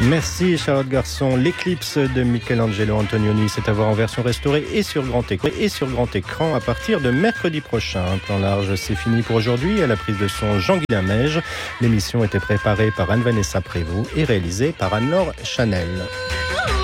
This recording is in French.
Merci Charlotte Garçon. L'éclipse de Michelangelo Antonioni, c'est à voir en version restaurée et sur grand écran à partir de mercredi prochain. Un plan large, c'est fini pour aujourd'hui. À la prise de son, Jean-Guilain Meige. L'émission était préparée par Anne-Vanessa Prévost et réalisée par Anne-Laure Chanel.